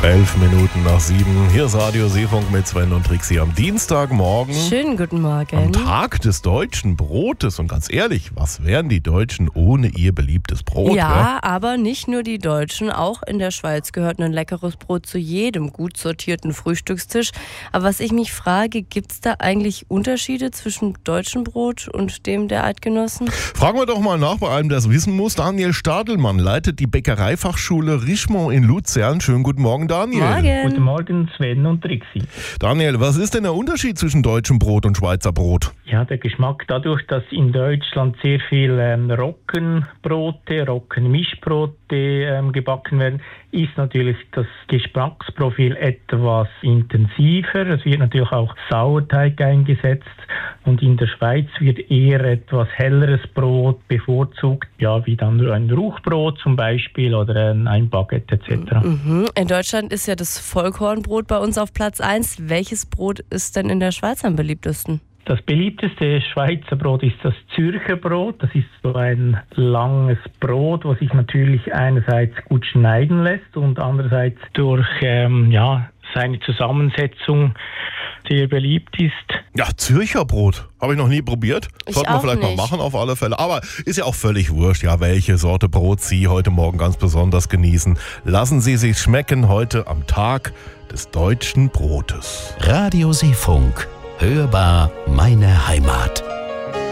7:11. Hier ist Radio Seefunk mit Sven und Trixie am Dienstagmorgen. Schönen guten Morgen. Am Tag des deutschen Brotes. Und ganz ehrlich, was wären die Deutschen ohne ihr beliebtes Brot? Ja, aber nicht nur die Deutschen. Auch in der Schweiz gehört ein leckeres Brot zu jedem gut sortierten Frühstückstisch. Aber was ich mich frage, gibt es da eigentlich Unterschiede zwischen deutschem Brot und dem der Eidgenossen? Fragen wir doch mal nach bei einem, der es wissen muss. Daniel Stadelmann leitet die Bäckereifachschule Richemont in Luzern. Schönen guten Morgen, Daniel. Morgen. Guten Morgen, Sven und Trixie. Daniel, was ist denn der Unterschied zwischen deutschem Brot und Schweizer Brot? Ja, der Geschmack, dadurch, dass in Deutschland sehr viel Roggenbrote, Roggenmischbrote gebacken werden, ist natürlich das Geschmacksprofil etwas intensiver. Es wird natürlich auch Sauerteig eingesetzt und in der Schweiz wird eher etwas helleres Brot bevorzugt, ja, wie dann ein Ruchbrot zum Beispiel oder ein Baguette etc. In Deutschland ist ja das Vollkornbrot bei uns auf Platz 1. Welches Brot ist denn in der Schweiz am beliebtesten? Das beliebteste Schweizer Brot ist das Zürcher Brot. Das ist so ein langes Brot, was sich natürlich einerseits gut schneiden lässt und andererseits durch seine Zusammensetzung sehr beliebt ist. Ja, Zürcher Brot. Habe ich noch nie probiert. Sollten wir vielleicht nicht. mal machen auf alle Fälle. Aber ist ja auch völlig wurscht, ja, welche Sorte Brot Sie heute Morgen ganz besonders genießen. Lassen Sie sich schmecken heute am Tag des deutschen Brotes. Radio Seefunk. Hörbar meine Heimat.